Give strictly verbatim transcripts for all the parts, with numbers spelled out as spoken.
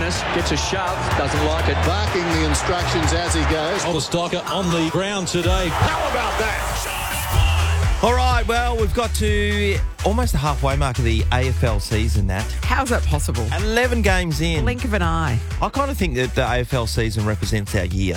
McManus gets a shove, doesn't like it. Barking the instructions as he goes. Oliver Stocker on the ground today. How about that? All right, well, we've got to almost the halfway mark of the A F L season, Nat. How's that possible? eleven games in. Blink of an eye. I kind of think that the A F L season represents our year.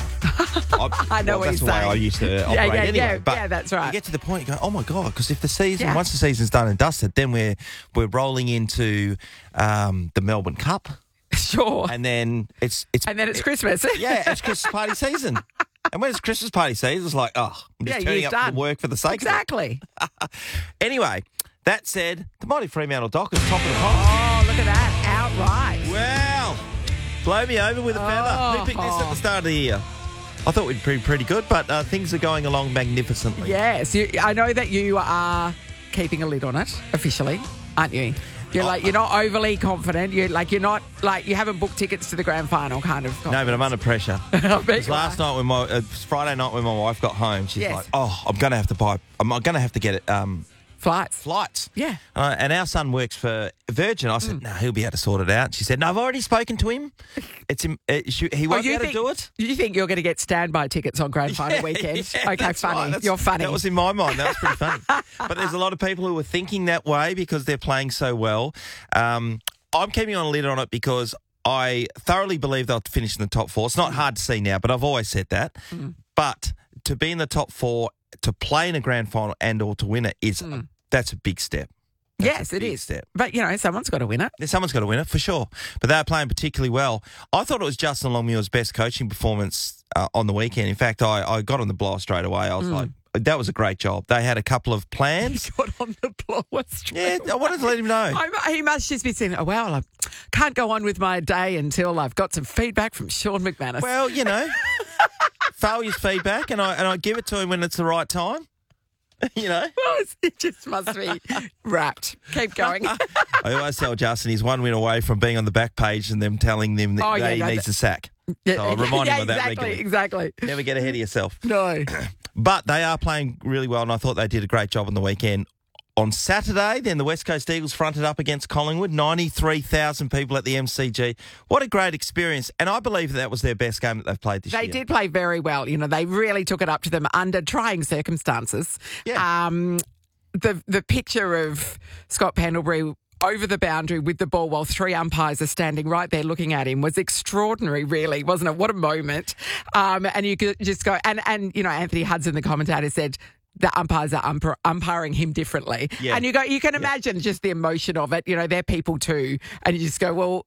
I, I know well, what that's you're the way saying. I used to Yeah, operate yeah, anyway. yeah, but yeah, that's right. You get to the point, you go, oh my God, because if the season, Yeah. once the season's done and dusted, then we're we're rolling into um, the Melbourne Cup. Sure. And then it's... it's And then it's Christmas. Yeah, it's Christmas party season. And when it's Christmas party season, it's like, oh, I'm just Yeah, turning year's up done. to work for the sake Exactly. of it. Anyway, that said, the mighty Fremantle Dockers top of the pops. Oh, look at that. Outright. Well, blow me over with a feather. Oh. Who picked this at the start of the year? I thought we'd be pretty good, but uh, things are going along magnificently. Yes. You, I know that you are keeping a lid on it officially, aren't you? You're like, you're not overly confident. You're like, you're not like, you haven't booked tickets to the grand final kind of confidence. No, but I'm under pressure. I bet Because you last are. night when my uh, Friday night when my wife got home, she's Yes. like, "Oh, I'm going to have to buy. I'm going to have to get it um, Flights. flights." Yeah. Uh, and our son works for Virgin. I said, "No, he'll be able to sort it out." She said, "No, I've already spoken to him. It's him. Uh, she, he won't Oh, be you able think, to do it." You think you're going to get standby tickets on grand final weekend? Yeah, okay, that's funny. right. That's- You're funny. That was in my mind. That was pretty funny. But there's a lot of people who are thinking that way because they're playing so well. Um, I'm keeping on a lid on it because I thoroughly believe they'll finish in the top four. It's not hard to see now, but I've always said that. Mm. But to be in the top four, to play in a grand final and or to win it is that's a big step. That's yes, a it big is. Step. But, you know, someone's got to win it. Yeah, someone's got to win it for sure. But they're playing particularly well. I thought it was Justin Longmuir's best coaching performance uh, on the weekend. In fact, I, I got on the blower straight away. I was like, that was a great job. They had a couple of plans. Got on the blower straight Yeah, I wanted to let him know. I, he must just be saying, oh, well, I can't go on with my day until I've got some feedback from Sean McManus. Well, you know, failure's feedback, and I and I give it to him when it's the right time. You know, Well, it just must be wrapped. Keep going. I always tell Justin he's one win away from being on the back page and them telling them that Oh, yeah, he no, needs that- a sack. Yeah, So I remind yeah, him of that exactly, regularly. exactly. Never get ahead of yourself. No. But they are playing really well, and I thought they did a great job on the weekend. On Saturday, then the West Coast Eagles fronted up against Collingwood, ninety-three thousand people at the M C G. What a great experience. And I believe that was their best game that they've played this They year. did play very well. You know, they really took it up to them under trying circumstances. Yeah. Um, the the picture of Scott Pendlebury over the boundary with the ball while three umpires are standing right there looking at him was extraordinary, really, wasn't it? What a moment. Um, and you could just go, and, and you know, Anthony Hudson, the commentator, said the umpires are umpir- umpiring him differently. Yeah. And you go, you can imagine just the emotion of it. You know, they're people too. And you just go, well,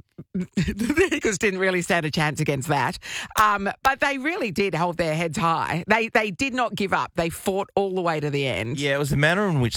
the Eagles didn't really stand a chance against that. Um, but they really did hold their heads high. They they did not give up. They fought all the way to the end. Yeah, it was the manner in which